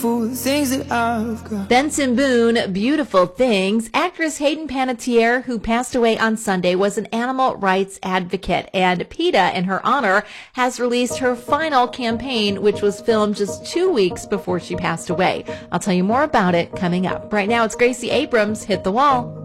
beautiful things that I've got. Benson Boone, Beautiful Things. Actress Hayden Panettiere, who passed away on Sunday, was an animal rights advocate, and PETA, in her honor, has released her final campaign, which was filmed just 2 weeks before she passed away. I'll tell you more about it coming up. Right now, it's Gracie Abrams. Hit the Wall.